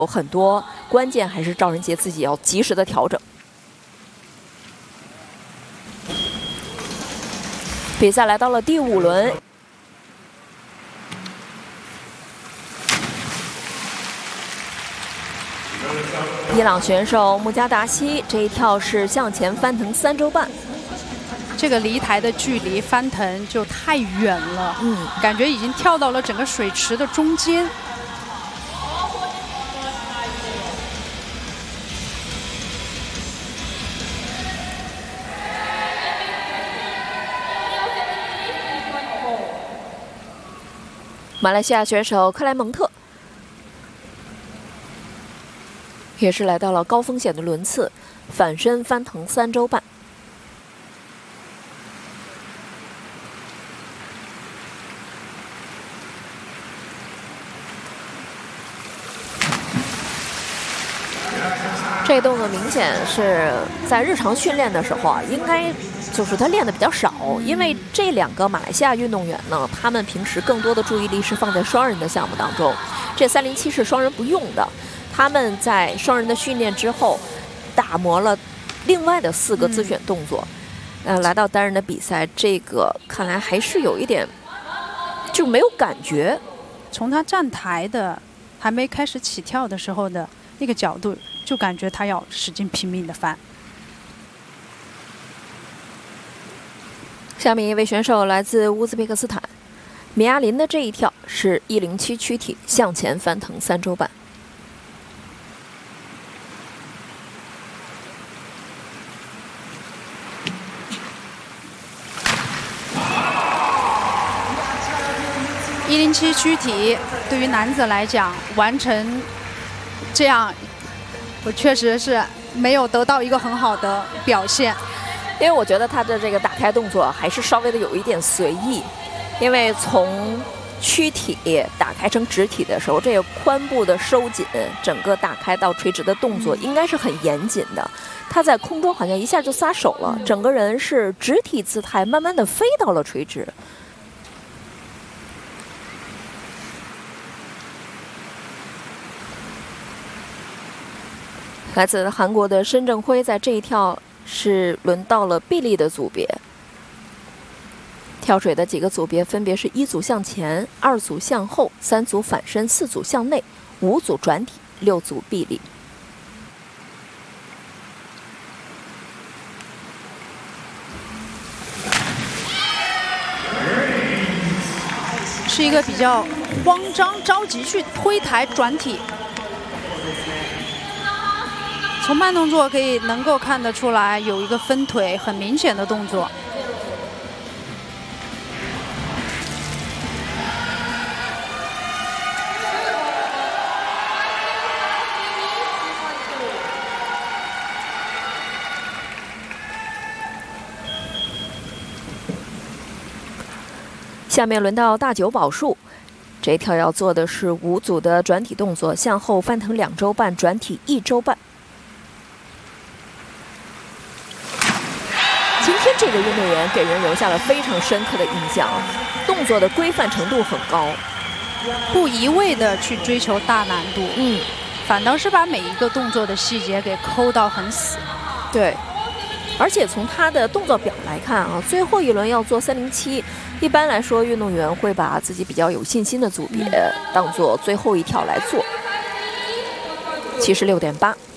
有很多关键还是赵仁杰自己要及时的调整。比赛来到了第5轮，伊朗选手穆加达西这一跳是向前翻腾3周半。 这个离台的距离翻腾就太远了，感觉已经跳到了整个水池的中间。 马来西亚选手克莱蒙特也是来到了高风险的轮次，反身翻腾3周半。 这个动作明显是在日常训练的时候啊，应该就是他练的比较少，因为这2个马来西亚运动员呢，他们平时更多的注意力是放在双人的项目当中，这307是双人不用的，他们在双人的训练之后，打磨了另外的4个自选动作，来到单人的比赛，这个看来还是有一点就没有感觉， 从他站台的还没开始起跳的时候的那个角度。 就感觉他要使劲拼命的翻。 下面一位选手来自乌兹别克斯坦，米亚林的这一跳是107躯体向前翻腾3周半。 107躯体对于男子来讲，完成这样。 我确实是没有得到一个很好的表现， 因为我觉得他的这个打开动作还是稍微的有一点随意，因为从躯体打开成直体的时候，这个髋部的收紧，整个打开到垂直的动作应该是很严谨的。他在空中好像一下就撒手了，整个人是直体姿态，慢慢的飞到了垂直。 来自韩国的申正辉在这一跳是轮到了臂力的组别，跳水的几个组别分别是1组向前、2组向后、3组反身、4组向内、5组转体、6组臂力。 是一个比较慌张、着急去推台转体。 从慢动作可以能够看得出来，有一个分腿很明显的动作。 下面轮到大久保树，这一跳要做的是5组的转体动作，向后翻腾2周半，转体1周半。 今天这个运动员给人留下了非常深刻的印象，动作的规范程度很高， 不一味的去追求大难度，反倒是把每一个动作的细节给抠到很死。 对，而且从他的动作表来看啊，最后一轮要做307，一般来说运动员会把自己比较有信心的组别当做最后一跳来做，76.8。